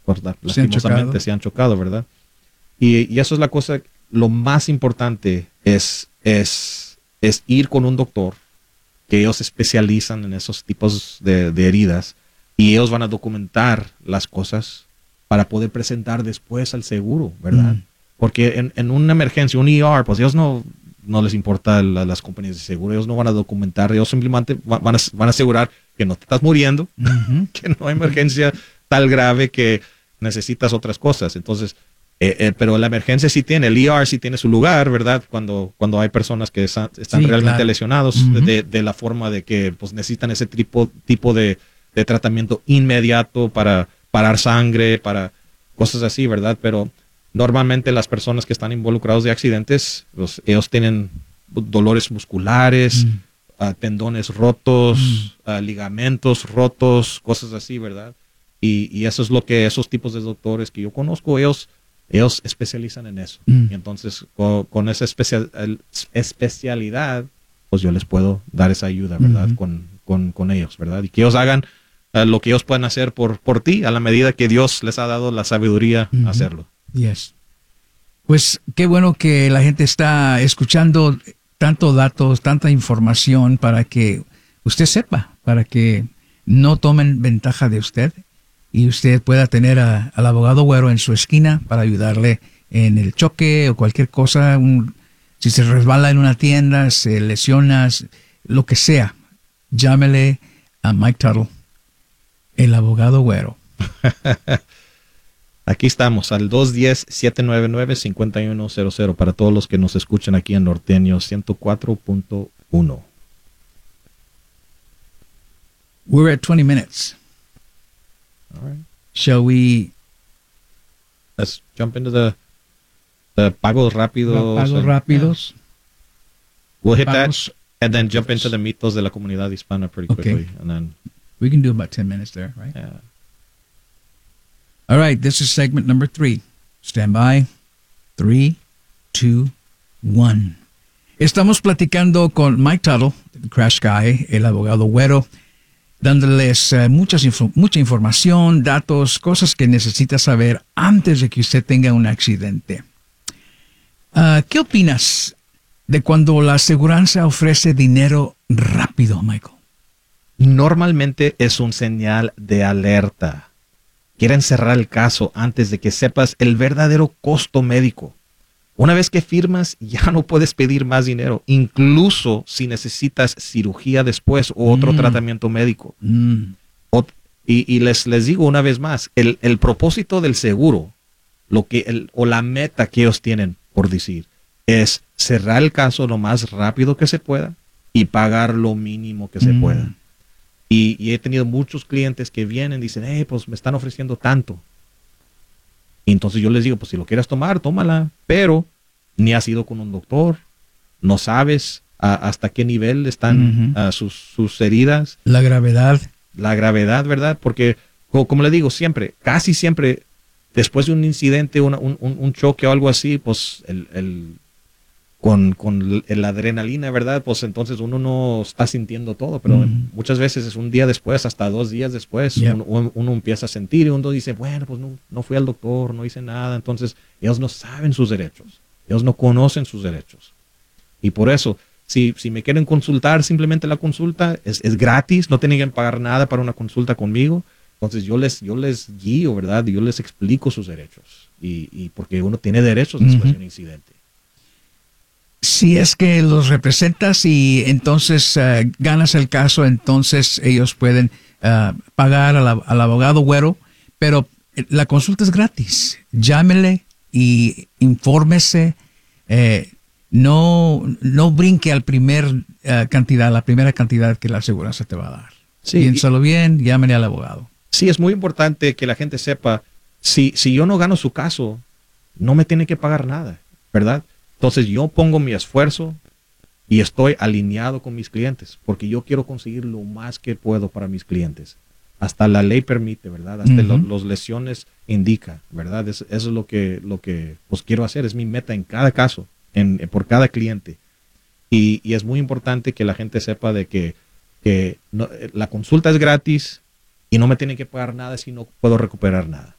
lastimosamente se han chocado, ¿verdad? Y eso es la cosa, lo más importante es ir con un doctor, que ellos se especializan en esos tipos de heridas, y ellos van a documentar las cosas para poder presentar después al seguro, ¿verdad? Porque en una emergencia, un ER, pues ellos no les importa las compañías de seguro, ellos no van a documentar, ellos simplemente van a asegurar que no te estás muriendo, que no hay emergencia tal grave que necesitas otras cosas. Entonces, pero la emergencia sí tiene, el ER sí tiene su lugar, ¿verdad? Cuando hay personas que están realmente lesionados de la forma de que pues necesitan ese tipo de tratamiento inmediato para parar sangre, para cosas así, ¿verdad? Pero normalmente las personas que están involucrados de accidentes, pues, ellos tienen dolores musculares, tendones rotos, ligamentos rotos, cosas así, ¿verdad? Y eso es lo que esos tipos de doctores que yo conozco, ellos especializan en eso. Y entonces, con esa especialidad, pues yo les puedo dar esa ayuda, ¿verdad? Con ellos, ¿verdad? Y que ellos hagan lo que ellos puedan hacer por ti, a la medida que Dios les ha dado la sabiduría a hacerlo. Yes. Pues qué bueno que la gente está escuchando tantos datos, tanta información para que usted sepa, para que no tomen ventaja de usted y usted pueda tener al abogado Güero en su esquina para ayudarle en el choque o cualquier cosa. Si se resbala en una tienda, se lesiona, lo que sea, llámele a Mike Tuttle, el abogado Güero. Aquí estamos, al 210-799-5100 para todos los que nos escuchan aquí en Norteño 104.1. We're at 20 minutes. All right. Shall we? Let's jump into the pagos rápidos. Pagos rápidos. Yeah. We'll hit that and then jump into the mitos de la comunidad hispana pretty quickly. And then we can do about 10 minutes there, right? Yeah. All right, this is segment number 3. Stand by. 3, 2, 1. Estamos platicando con Mike Tuttle, el Crash Guy, el abogado Güero, dándoles mucha información, datos, cosas que necesita saber antes de que usted tenga un accidente. ¿Qué opinas de cuando la aseguranza ofrece dinero rápido, Michael? Normalmente es un señal de alerta. Quieren cerrar el caso antes de que sepas el verdadero costo médico. Una vez que firmas, ya no puedes pedir más dinero, incluso si necesitas cirugía después o otro tratamiento médico. Y les digo una vez más, el propósito del seguro, o la meta que ellos tienen, por decir, es cerrar el caso lo más rápido que se pueda y pagar lo mínimo que se pueda. Y he tenido muchos clientes que vienen y dicen, pues me están ofreciendo tanto. Y entonces yo les digo, pues si lo quieres tomar, tómala. Pero ni has ido con un doctor, no sabes hasta qué nivel están sus heridas. La gravedad. La gravedad, ¿verdad? Porque, como le digo, casi siempre, después de un incidente, un choque o algo así, pues con la adrenalina, ¿verdad? Pues entonces uno no está sintiendo todo, pero muchas veces es un día después, hasta 2 días después, uno empieza a sentir y uno dice, bueno, pues no fui al doctor, no hice nada. Entonces ellos no saben sus derechos, ellos no conocen sus derechos. Y por eso, si me quieren consultar, simplemente la consulta es gratis, no tienen que pagar nada para una consulta conmigo. Entonces yo les guío, ¿verdad? Yo les explico sus derechos y porque uno tiene derechos después de un incidente. Si es que los representas y entonces ganas el caso, entonces ellos pueden pagar al abogado Güero, pero la consulta es gratis. Llámele y infórmese. No brinque al la primera cantidad que la aseguranza te va a dar. Sí, piénsalo bien, llámele al abogado. Sí, es muy importante que la gente sepa, si yo no gano su caso, no me tiene que pagar nada, ¿verdad? Entonces yo pongo mi esfuerzo y estoy alineado con mis clientes porque yo quiero conseguir lo más que puedo para mis clientes. Hasta la ley permite, ¿verdad? Hasta los lesiones indica, ¿verdad? Eso es lo que pues quiero hacer, es mi meta en cada caso, por cada cliente. Y es muy importante que la gente sepa de que la consulta es gratis y no me tienen que pagar nada si no puedo recuperar nada.